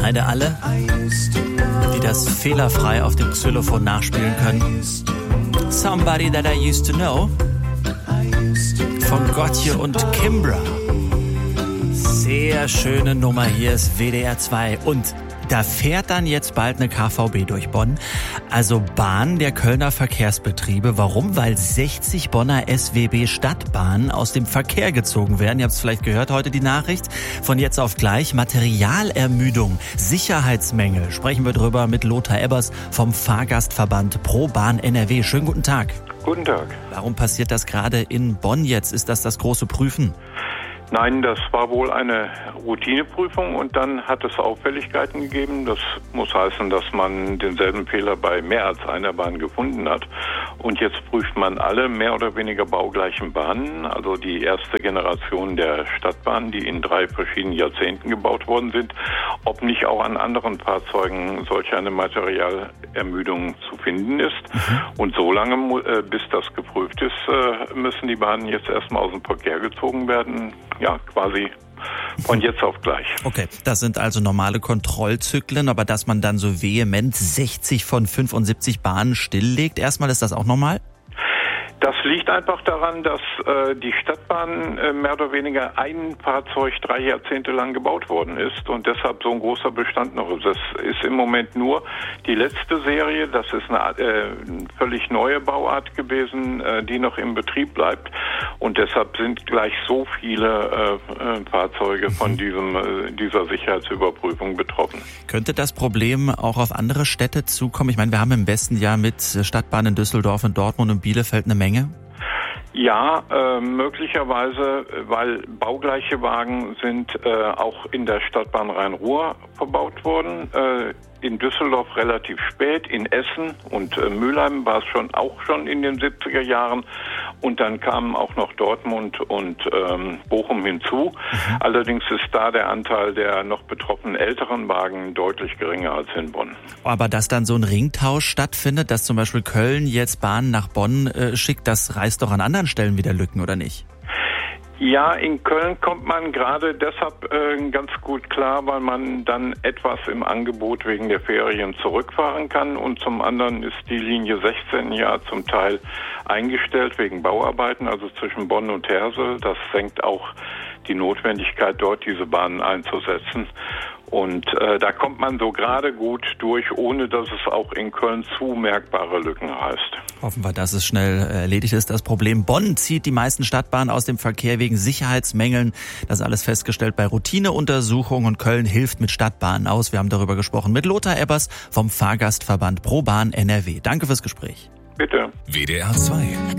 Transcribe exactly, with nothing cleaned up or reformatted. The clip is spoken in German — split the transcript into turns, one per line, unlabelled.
beide alle, die das fehlerfrei auf dem Xylophon nachspielen können. Somebody That I Used to Know von Gotye und Kimbra. Sehr schöne Nummer, hier ist W D R zwei und da fährt dann jetzt bald eine K V B durch Bonn, also Bahn der Kölner Verkehrsbetriebe. Warum? Weil sechzig Bonner S W B Stadtbahnen aus dem Verkehr gezogen werden. Ihr habt es vielleicht gehört, heute die Nachricht. Von jetzt auf gleich Materialermüdung, Sicherheitsmängel. Sprechen wir drüber mit Lothar Ebbers vom Fahrgastverband Pro Bahn N R W. Schönen guten Tag.
Guten Tag.
Warum passiert das gerade in Bonn jetzt? Ist das das große Prüfen?
Nein, das war wohl eine Routineprüfung und dann hat es Auffälligkeiten gegeben. Das muss heißen, dass man denselben Fehler bei mehr als einer Bahn gefunden hat. Und jetzt prüft man alle mehr oder weniger baugleichen Bahnen, also die erste Generation der Stadtbahnen, die in drei verschiedenen Jahrzehnten gebaut worden sind, ob nicht auch an anderen Fahrzeugen solch eine Materialermüdung zu finden ist. Mhm. Und so lange, bis das geprüft ist, müssen die Bahnen jetzt erstmal aus dem Verkehr gezogen werden. Ja, quasi von jetzt auf gleich.
Okay, das sind also normale Kontrollzyklen, aber dass man dann so vehement sechzig von fünfundsiebzig Bahnen stilllegt, erstmal, ist das auch normal?
Das liegt einfach daran, dass äh, die Stadtbahn äh, mehr oder weniger ein Fahrzeug drei Jahrzehnte lang gebaut worden ist und deshalb so ein großer Bestand noch ist. Das ist im Moment nur die letzte Serie, das ist eine äh, völlig neue Bauart gewesen, äh, die noch im Betrieb bleibt und deshalb sind gleich so viele äh, äh, Fahrzeuge von diesem äh, dieser Sicherheitsüberprüfung betroffen.
Könnte das Problem auch auf andere Städte zukommen? Ich meine, wir haben im Westen ja mit Stadtbahnen in Düsseldorf und Dortmund und Bielefeld eine Menge.
Ja, äh, möglicherweise, weil baugleiche Wagen sind äh, auch in der Stadtbahn Rhein-Ruhr verbaut worden. Äh, in Düsseldorf relativ spät, in Essen und äh, Mülheim war es schon auch schon in den siebziger Jahren. Und dann kamen auch noch Dortmund und ähm, Bochum hinzu. Mhm. Allerdings ist da der Anteil der noch betroffenen älteren Wagen deutlich geringer als in Bonn.
Aber dass dann so ein Ringtausch stattfindet, dass zum Beispiel Köln jetzt Bahnen nach Bonn äh, schickt, das reißt doch an anderen Stellen wieder Lücken, oder nicht?
Ja, in Köln kommt man gerade deshalb äh, ganz gut klar, weil man dann etwas im Angebot wegen der Ferien zurückfahren kann und zum anderen ist die Linie sechzehn ja zum Teil eingestellt wegen Bauarbeiten, also zwischen Bonn und Hersel. Das senkt auch die Notwendigkeit, dort diese Bahnen einzusetzen. Und äh, da kommt man so gerade gut durch, ohne dass es auch in Köln zu merkbare Lücken heißt.
Hoffen wir, dass es schnell erledigt ist, das Problem. Bonn zieht die meisten Stadtbahnen aus dem Verkehr wegen Sicherheitsmängeln. Das ist alles festgestellt bei Routineuntersuchungen und Köln hilft mit Stadtbahnen aus. Wir haben darüber gesprochen mit Lothar Ebbers vom Fahrgastverband Pro Bahn N R W. Danke fürs Gespräch.
Bitte.
W D R zwei